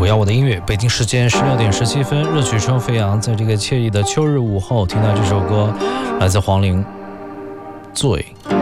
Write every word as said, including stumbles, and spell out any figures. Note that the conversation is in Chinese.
我要我的音乐。北京时间十六点十七分，热曲声飞扬，在这个惬意的秋日午后，听到这首歌来自黄龄《醉》。